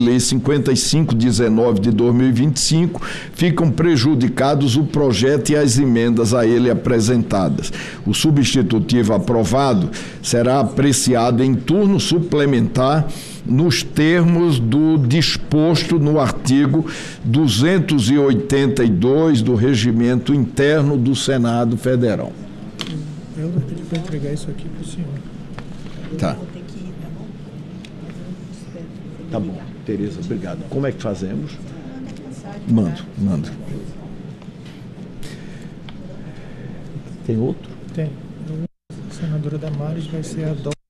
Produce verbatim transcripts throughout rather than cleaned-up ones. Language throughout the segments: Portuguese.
Lei cinquenta e cinco dezenove de dois mil e vinte e cinco, ficam prejudicados o projeto e as emendas a ele apresentadas. O substitutivo aprovado será apreciado em turno suplementar nos termos do disposto no artigo duzentos e oitenta e dois do Regimento Interno do Senado Federal. Eu vou pedir para entregar isso aqui para o senhor. Tá. Tá bom. Tereza, obrigado. Como é que fazemos? Mando, mando. Tem outro? Tem. A senadora Damares vai ser a dó.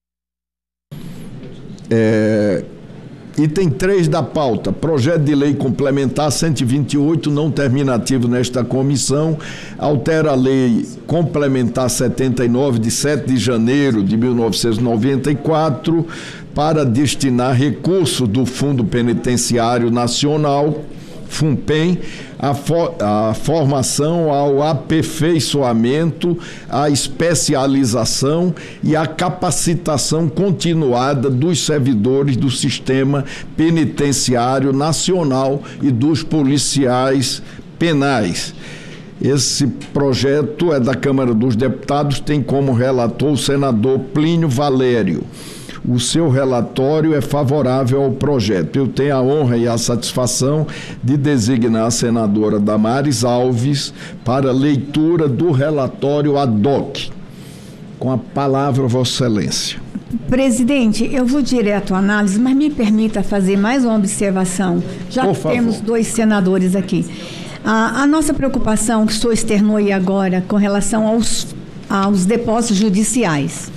É, item três da pauta, projeto de lei complementar cento e vinte e oito, não terminativo nesta comissão, altera a lei complementar setenta e nove, de sete de janeiro de mil novecentos e noventa e quatro, para destinar recursos do Fundo Penitenciário Nacional, FUNPEN, a, for, a formação, ao aperfeiçoamento, à especialização e à capacitação continuada dos servidores do Sistema Penitenciário Nacional e dos policiais penais. Esse projeto é da Câmara dos Deputados, tem como relator o senador Plínio Valério. O seu relatório é favorável ao projeto. Eu tenho a honra e a satisfação de designar a senadora Damares Alves para leitura do relatório ad hoc. Com a palavra, Vossa Excelência. Presidente, eu vou direto à análise, mas me permita fazer mais uma observação, já Por que favor. temos dois senadores aqui. A, a nossa preocupação, que o senhor externou aí agora, com relação aos, aos depósitos judiciais.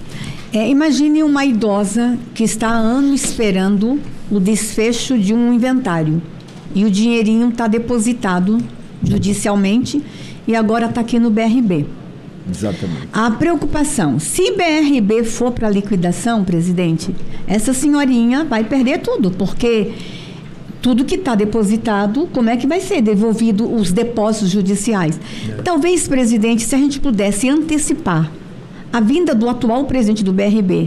É, imagine uma idosa que está há anos esperando o desfecho de um inventário e o dinheirinho está depositado judicialmente e agora está aqui no B R B. Exatamente. A preocupação, se B R B for para liquidação, presidente, essa senhorinha vai perder tudo, porque tudo que está depositado, como é que vai ser devolvido os depósitos judiciais? É. Talvez, presidente, se a gente pudesse antecipar a vinda do atual presidente do B R B,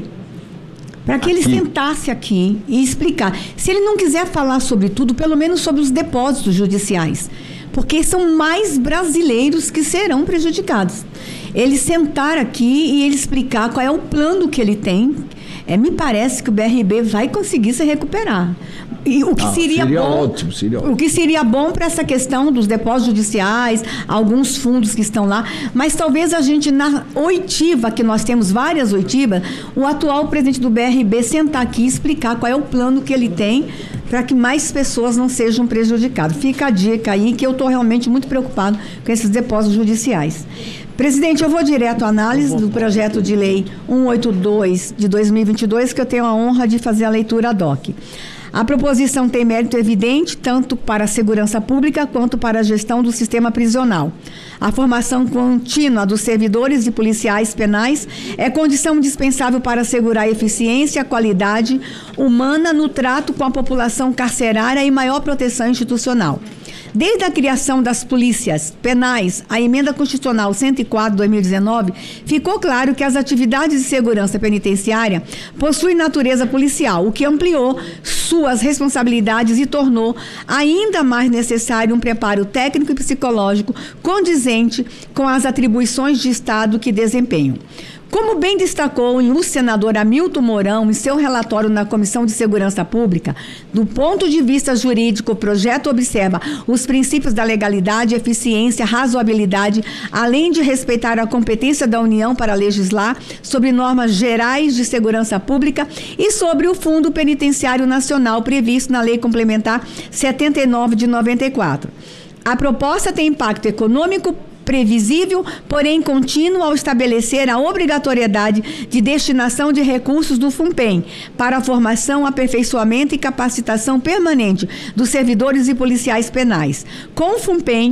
para que aqui. ele sentasse aqui e explicar. Se ele não quiser falar sobre tudo, pelo menos sobre os depósitos judiciais, porque são mais brasileiros que serão prejudicados. Ele sentar aqui e ele explicar qual é o plano que ele tem, é, me parece que o B R B vai conseguir se recuperar. E o que ah, seria, seria bom, ótimo, seria ótimo. O que seria bom para essa questão dos depósitos judiciais, alguns fundos que estão lá, mas talvez a gente, na oitiva, que nós temos várias oitivas, o atual presidente do B R B sentar aqui e explicar qual é o plano que ele tem para que mais pessoas não sejam prejudicadas. Fica a dica aí, que eu estou realmente muito preocupado com esses depósitos judiciais. Presidente, eu vou direto à análise do projeto de lei cento e oitenta e dois de dois mil e vinte e dois, que eu tenho a honra de fazer a leitura ad hoc. A proposição tem mérito evidente tanto para a segurança pública quanto para a gestão do sistema prisional. A formação contínua dos servidores e policiais penais é condição indispensável para assegurar a eficiência e a qualidade humana no trato com a população carcerária e maior proteção institucional. Desde a criação das polícias penais, a emenda constitucional cento e quatro de dois mil e dezenove, ficou claro que as atividades de segurança penitenciária possuem natureza policial, o que ampliou suas responsabilidades e tornou ainda mais necessário um preparo técnico e psicológico condizente com as atribuições de Estado que desempenham. Como bem destacou o senador Hamilton Mourão em seu relatório na Comissão de Segurança Pública, do ponto de vista jurídico, o projeto observa os princípios da legalidade, eficiência, razoabilidade, além de respeitar a competência da União para legislar sobre normas gerais de segurança pública e sobre o Fundo Penitenciário Nacional previsto na Lei Complementar setenta e nove de noventa e quatro. A proposta tem impacto econômico previsível, porém contínuo, ao estabelecer a obrigatoriedade de destinação de recursos do FUNPEN para a formação, aperfeiçoamento e capacitação permanente dos servidores e policiais penais. Com o FUNPEN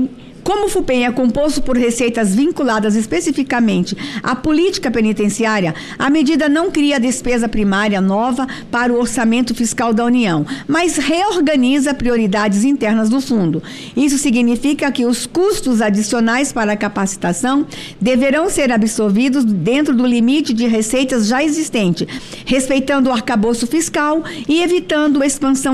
Como o FUPEM é composto por receitas vinculadas especificamente à política penitenciária, a medida não cria despesa primária nova para o orçamento fiscal da União, mas reorganiza prioridades internas do fundo. Isso significa que os custos adicionais para a capacitação deverão ser absorvidos dentro do limite de receitas já existente, respeitando o arcabouço fiscal e evitando expansão